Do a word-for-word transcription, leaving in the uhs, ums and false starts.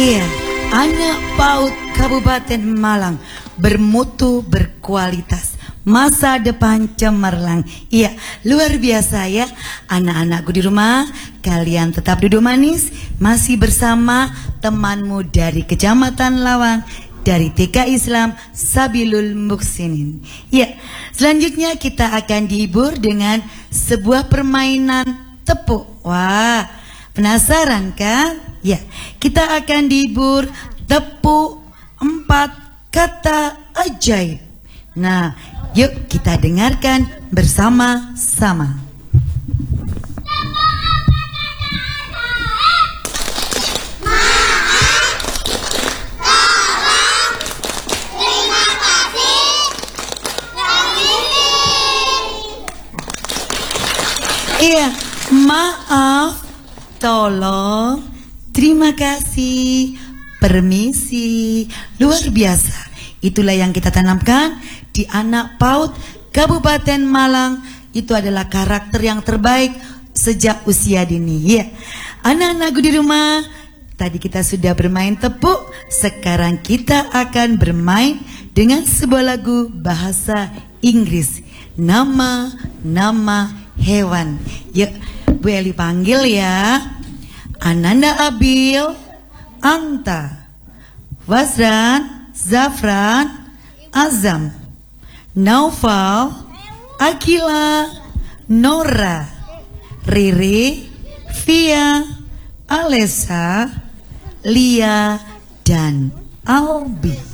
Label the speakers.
Speaker 1: Iya, anak PAUD Kabupaten Malang bermutu, berkualitas, masa depan cemerlang. Iya, luar biasa ya anak-anakku di rumah. Kalian tetap duduk manis, masih bersama temanmu dari Kecamatan Lawang, dari T K Islam Sabilul Muksinin. Ya, selanjutnya kita akan dihibur dengan sebuah permainan tepuk. Wah, penasaran kan? Ya, kita akan dihibur tepuk empat kata ajaib. Nah, yuk kita dengarkan bersama-sama. Iya, maaf, tolong, terima kasih, permisi, luar biasa. Itulah yang kita tanamkan di anak PAUD Kabupaten Malang. Itu adalah karakter yang terbaik sejak usia dini. Ya, anak-anakku di rumah, tadi kita sudah bermain tepuk. Sekarang kita akan bermain dengan sebuah lagu bahasa Inggris. Nama-nama hewan. Yuk, Bu Eli panggil ya. Ananda Abil, Anta, Wasran, Zafran, Azam, Naufal, Akila, Nora, Riri, Via, Alessa, Lia, dan Albi.